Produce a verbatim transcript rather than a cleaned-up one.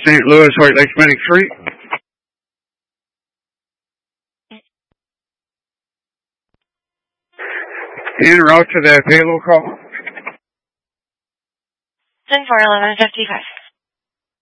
Saint Louis, White Lakes Medic three. En route to the payload call. ten four eleven fifty-five.